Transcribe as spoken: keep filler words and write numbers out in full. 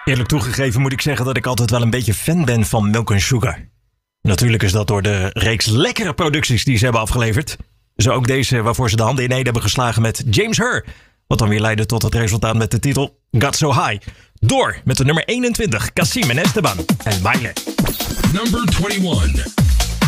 Eerlijk toegegeven moet ik zeggen dat ik altijd wel een beetje fan ben van Milk and Sugar. Natuurlijk is dat door de reeks lekkere producties die ze hebben afgeleverd. Zo ook deze waarvoor ze de handen ineen hebben geslagen met James Hurr. Wat dan weer leidde tot het resultaat met de titel Got So High. Door met de nummer eenentwintig, Kasim en Esteban en Baile. Number twenty-one.